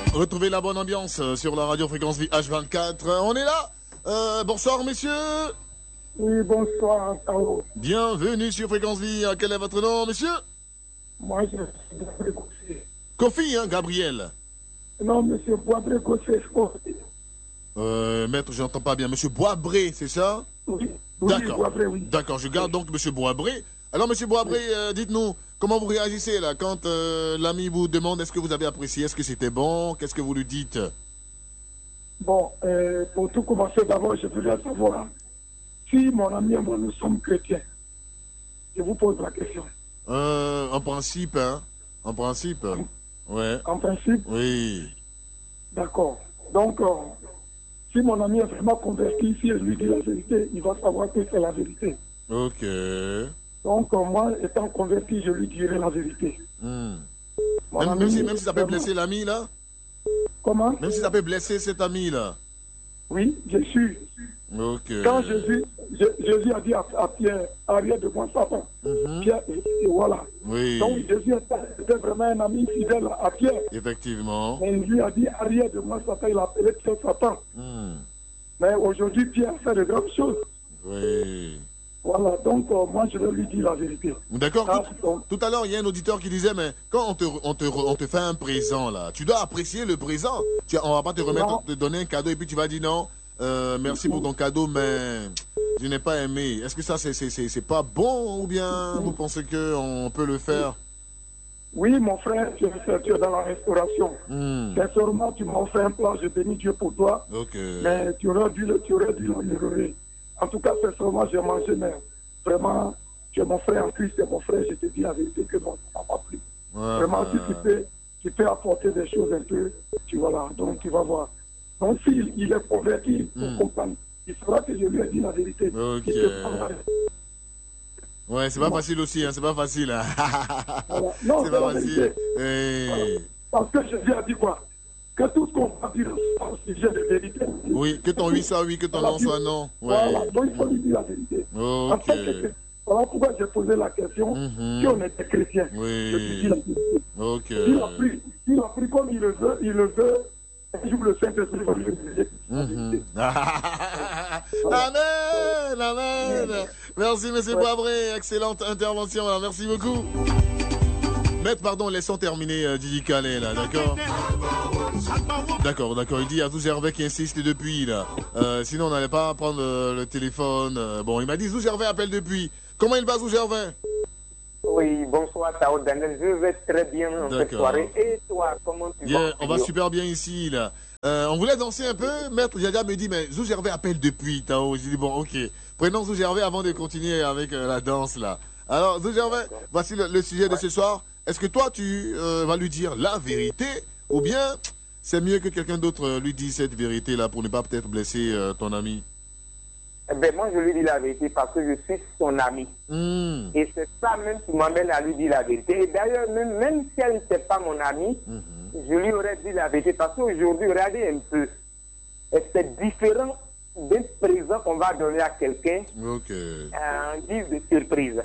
Retrouvez la bonne ambiance sur la radio Fréquence Vie H24. On est là. Bonsoir, messieurs. Oui, bonsoir. Tao. Bienvenue sur Fréquence Vie. Quel est votre nom, monsieur? Moi, je suis Gabriel Gossé. Kofi, hein, Gabriel. Non, monsieur Boisbré Gossé. Maître, je n'entends pas bien. Monsieur Boisbré, c'est ça? Oui, d'accord. Boisbré, oui. D'accord, je garde donc monsieur Boisbré. Alors, monsieur Boisbré, dites-nous, comment vous réagissez là quand l'ami vous demande est-ce que vous avez apprécié, est-ce que c'était bon, qu'est-ce que vous lui dites? Bon, pour tout commencer, d'abord, je voudrais savoir si mon ami et moi, nous sommes chrétiens. Je vous pose la question. En principe, hein. En principe. Ouais. En principe? Oui. D'accord. Donc, si mon ami est vraiment converti, si je lui dis la vérité, il va savoir que c'est la vérité. Ok. Donc, moi, étant converti, je lui dirai la vérité. Même si ça peut blesser l'ami, là? Comment? Même si ça peut blesser cet ami, là? Oui, je suis. Ok. Quand Jésus a dit à Pierre, arrière de moi, Satan. Pierre, et voilà. Oui. Donc, Jésus était vraiment un ami fidèle à Pierre. Effectivement. Mais il lui a dit, arrière de moi, Satan. Il a appelé Pierre Satan. Mais aujourd'hui, Pierre fait de grandes choses. Oui. Voilà, donc moi je vais lui dire la vérité. D'accord. Tout à l'heure, il y a un auditeur qui disait, mais quand on te fait un présent, là, tu dois apprécier le présent. On va pas te donner un cadeau et puis tu vas dire non, merci pour ton cadeau, mais je n'ai pas aimé. Est-ce que ça, c'est pas bon ou bien vous pensez qu'on peut le faire? Oui, mon frère, tu es dans la restauration. Sincèrement, tu m'as offert un plat, je bénis Dieu pour toi. Mais tu aurais dû l'améliorer. En tout cas, sincèrement, j'ai mangé, mais vraiment, tu es mon frère en Christ, c'est mon frère, je te dis la vérité que non, ça m'a pas plu. Vraiment, si tu peux apporter des choses un peu, tu vois là, donc tu vas voir. Donc, s'il est converti, pour comprendre, il saura que je lui ai dit la vérité. Ouais, c'est pas facile aussi, hein, c'est pas facile. Hein. Voilà. Non, c'est pas facile. Voilà. Parce que Jésus a dit quoi? Que tout ce qu'on va dire au sujet de vérité. Oui, que ton oui soit oui, que ton non soit non. Ouais. Voilà, donc il faut lui dire la vérité. En fait, voilà pourquoi j'ai posé la question. Si on était chrétien, je lui dis la vérité. S'il a pris comme il le veut, un jour le Saint-Esprit va lui dire. Amen, amen. Merci, M. Boisbré. Excellente intervention. Alors, merci beaucoup. Maître, pardon, laissons terminer Didi Calais, là, d'accord? D'accord. Il dit à Zou-Gervais qui insiste depuis, là. Sinon, on n'allait pas prendre le téléphone. Bon, il m'a dit Zou-Gervais appelle depuis. Comment il va, Zou-Gervais? Oui, bonsoir, Tao Daniel. Je vais très bien en cette soirée. Et toi, comment tu vas? On va super bien ici, là. On voulait danser un peu. Maître Yaya me dit, mais Zou-Gervais appelle depuis, Tao. J'ai dit, bon, ok. Prenons Zou-Gervais avant de continuer avec la danse, là. Alors, Zou-Gervais, voici le sujet de ce soir. Est-ce que toi, tu vas lui dire la vérité ou bien c'est mieux que quelqu'un d'autre lui dise cette vérité-là pour ne pas peut-être blesser ton ami? Eh bien, moi, je lui dis la vérité parce que je suis son ami. Et c'est ça même qui m'amène à lui dire la vérité. Et d'ailleurs, même si elle n'était pas mon ami, je lui aurais dit la vérité parce qu'aujourd'hui, regardez un peu, c'est différent d'un présent qu'on va donner à quelqu'un en guise de surprise.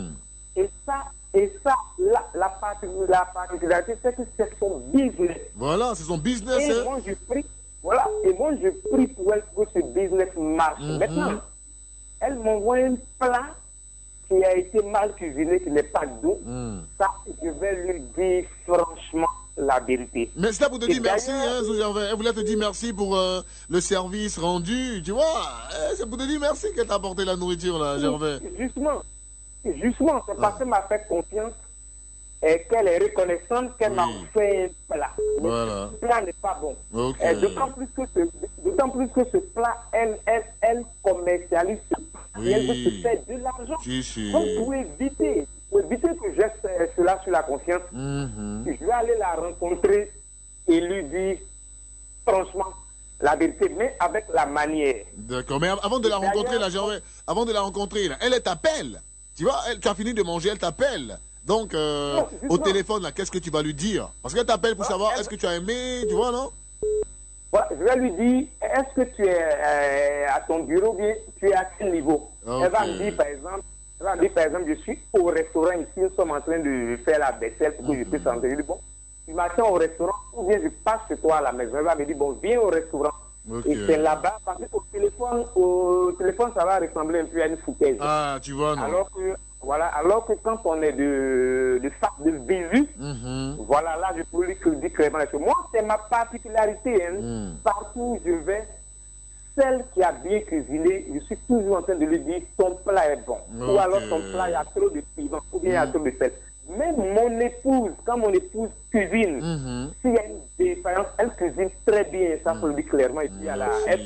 Et ça, la particularité, c'est que c'est son business. Voilà, c'est son business. Et moi, je prie. Voilà, et moi, je prie pour elle que ce business marche. Maintenant, elle m'envoie un plat qui a été mal cuisiné, qui n'est pas doux. Ça, je vais lui dire franchement la vérité. Mais c'est là pour te dire merci, hein, Zou-Gervais. Elle voulait te dire merci pour le service rendu, tu vois. C'est pour te dire merci qu'elle t'a apporté la nourriture, là, Gervais. Justement, c'est parce qu'elle m'a fait confiance et qu'elle est reconnaissante qu'elle m'a fait un plat. Mais ce plat n'est pas bon. D'autant plus que ce plat, elle commercialise ce plat. Et elle veut se faire de l'argent. Donc, pour éviter que j'ai cela sur la confiance, je vais aller la rencontrer et lui dire franchement la vérité, mais avec la manière. D'accord, mais avant de la rencontrer, là, avant de la rencontrer, là, elle t'appelle. Tu vois, tu as fini de manger, elle t'appelle. Donc, au téléphone, là, qu'est-ce que tu vas lui dire? Parce qu'elle t'appelle pour savoir est-ce que tu as aimé, tu vois, non? Voilà, je vais lui dire, est-ce que tu es à ton bureau, bien, tu es à quel niveau? Elle va me dire, par exemple, je suis au restaurant ici, nous sommes en train de faire la vaisselle pour que je puisse entrer. Je dis, bon, du matin au restaurant, ou bien je passe chez toi à la maison. Elle va me dire, bon, viens au restaurant. Okay. Et c'est là-bas, parce qu'au téléphone, ça va ressembler un peu à une foutaise. Ah, tu vois, non. Alors que quand on est de visu, voilà, là, je peux lui dire clairement la chose. Moi, c'est ma particularité. Hein. Partout où je vais, celle qui a bien cuisiné, je suis toujours en train de lui dire, ton plat est bon. Okay. Ou alors, ton plat, il y a trop de piment, ou bien il y a trop de sel. Même mon épouse, quand mon épouse cuisine, s'il y a une différence, elle cuisine très bien, ça faut le dire clairement. Et puis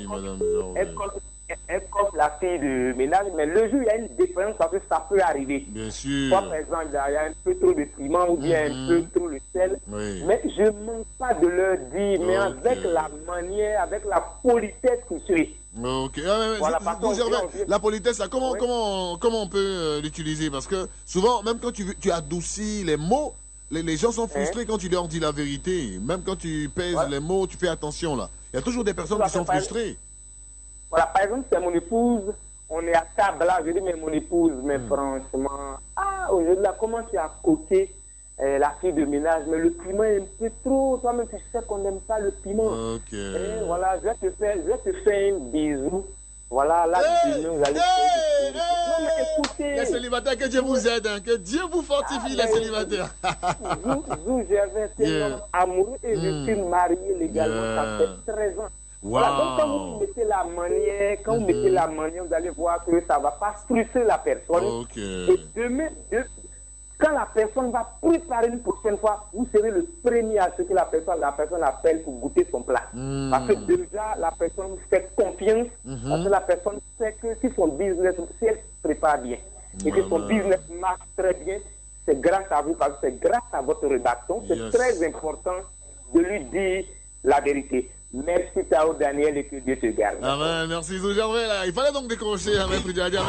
elle compte la fille de ménage, mais le jour, il y a une différence parce que ça peut arriver. Bien sûr. Soit, par exemple, il y a un peu trop de piment ou bien un peu trop de sel. Oui. Mais je ne manque pas de leur dire, mais avec la manière, avec la politesse que je suis. Ok. Voilà, la politesse, comment on peut l'utiliser? Parce que souvent, même quand tu adoucis les mots, les gens sont frustrés quand tu leur dis la vérité. Même quand tu pèses les mots, tu fais attention là. Il y a toujours des personnes qui sont frustrées. Voilà, par exemple, c'est mon épouse, on est à table là, je dis, mais mon épouse, mais franchement, aujourd'hui là, comment tu as coté la fille de ménage, mais le piment est un peu trop, toi-même tu sais qu'on n'aime pas le piment. Ok. Et voilà, je vais te faire un bisou. Voilà, là, vous allez non, mais écoutez. Les célibataires, que Dieu vous aide, hein, que Dieu vous fortifie, les célibataires. Vous, j'avais été un homme amoureux et je suis marié légalement, ça fait 13 ans. Wow. Voilà, donc quand vous mettez la manière, vous allez voir que ça ne va pas frustrer la personne. Okay. Et demain, quand la personne va préparer une prochaine fois, vous serez le premier à ce que la personne appelle pour goûter son plat. Parce que déjà, la personne vous fait confiance, parce que la personne sait que si son business, si elle se prépare bien, et que son business marche très bien, c'est grâce à vous, parce que c'est grâce à votre rédaction. C'est très important de lui dire la vérité. Merci Tao Daniel et que Dieu te garde. Amen, merci Zou Gervais. Il fallait donc décrocher, Maître Djadia.